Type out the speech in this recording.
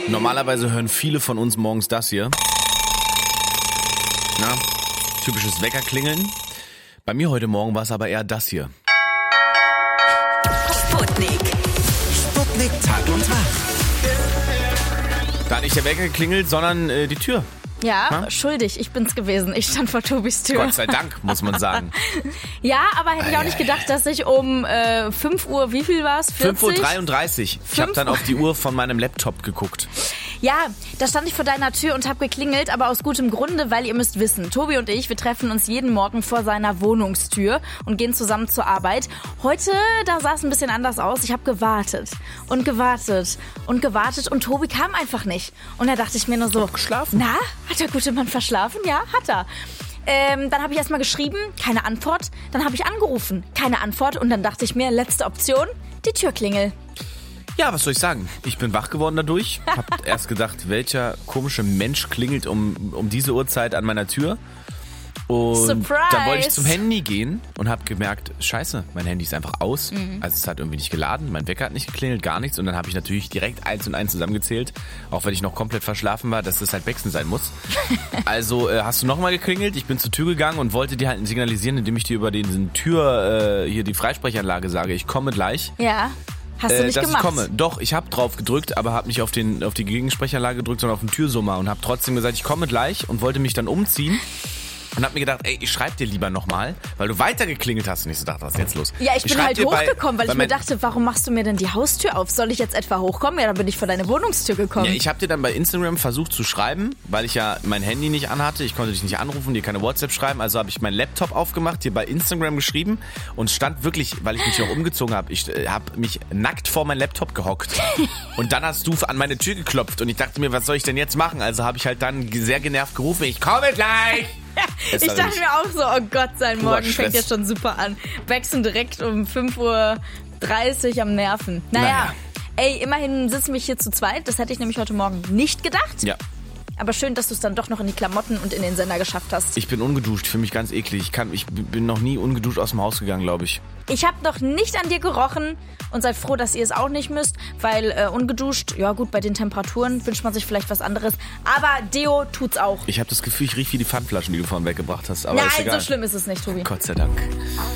Normalerweise hören viele von uns morgens das hier. Na, typisches Weckerklingeln. Bei mir heute Morgen war es aber eher das hier. Sputnik. Sputnik Tag und Wach. Da hat nicht der Wecker geklingelt, sondern die Tür. Ja, schuldig. Ich bin's gewesen. Ich stand vor Tobis Tür. Gott sei Dank, muss man sagen. Ja, aber hätte ich auch nicht gedacht, dass ich um 5 Uhr, wie viel war's? 5:33 Uhr. Ich habe dann auf die Uhr von meinem Laptop geguckt. Ja, da stand ich vor deiner Tür und habe geklingelt, aber aus gutem Grunde, weil ihr müsst wissen, Tobi und ich, wir treffen uns jeden Morgen vor seiner Wohnungstür und gehen zusammen zur Arbeit. Heute, da sah es ein bisschen anders aus. Ich habe gewartet und gewartet und gewartet und Tobi kam einfach nicht. Und da dachte ich mir nur so, geschlafen. Na, hat der gute Mann verschlafen? Ja, hat er. Dann habe ich erstmal geschrieben, keine Antwort. Dann habe ich angerufen, keine Antwort. Und dann dachte ich mir, letzte Option, die Türklingel. Ja, was soll ich sagen? Ich bin wach geworden dadurch. Hab erst gedacht, welcher komische Mensch klingelt um diese Uhrzeit an meiner Tür. Und Surprise. Dann wollte ich zum Handy gehen und habe gemerkt, scheiße, mein Handy ist einfach aus. Also es hat irgendwie nicht geladen, mein Wecker hat nicht geklingelt, gar nichts. Und dann habe ich natürlich direkt 1 und 1 zusammengezählt, auch wenn ich noch komplett verschlafen war, dass das halt Bexen sein muss. Also hast du nochmal geklingelt, ich bin zur Tür gegangen und wollte dir halt signalisieren, indem ich dir über diesen Tür, hier die Freisprechanlage sage, ich komme gleich. Ja. Hast du nicht dass gemacht? Ich komme. Doch, ich habe drauf gedrückt, aber habe nicht auf die Gegensprechanlage gedrückt, sondern auf den Türsummer und habe trotzdem gesagt, ich komme gleich und wollte mich dann umziehen. Und hab mir gedacht, ey, ich schreib dir lieber nochmal, weil du weiter geklingelt hast. Und ich so dachte, was ist jetzt los? Ja, ich bin halt hochgekommen, weil ich mir dachte, warum machst du mir denn die Haustür auf? Soll ich jetzt etwa hochkommen? Ja, dann bin ich vor deine Wohnungstür gekommen. Ja, ich habe dir dann bei Instagram versucht zu schreiben, weil ich ja mein Handy nicht anhatte. Ich konnte dich nicht anrufen, dir keine WhatsApp schreiben. Also habe ich meinen Laptop aufgemacht, dir bei Instagram geschrieben und stand wirklich, weil ich mich auch umgezogen habe, ich habe mich nackt vor meinen Laptop gehockt. Und dann hast du an meine Tür geklopft und ich dachte mir, was soll ich denn jetzt machen? Also habe ich halt dann sehr genervt gerufen, ich komme gleich! Ich dachte mir auch so, oh Gott, sein Morgen fängt ja schon super an. Wechseln direkt um 5:30 Uhr am Nerven. Naja, ey, immerhin sitzen wir hier zu zweit. Das hätte ich nämlich heute Morgen nicht gedacht. Ja. Aber schön, dass du es dann doch noch in die Klamotten und in den Sender geschafft hast. Ich bin ungeduscht, für mich ganz eklig. Ich bin noch nie ungeduscht aus dem Haus gegangen, glaube ich. Ich habe noch nicht an dir gerochen und seid froh, dass ihr es auch nicht müsst, weil ungeduscht, ja gut, bei den Temperaturen wünscht man sich vielleicht was anderes. Aber Deo tut's auch. Ich habe das Gefühl, ich rieche wie die Pfandflaschen, die du vorhin weggebracht hast. Aber Nein, ist egal. so schlimm ist es nicht, Tobi. Gott sei Dank.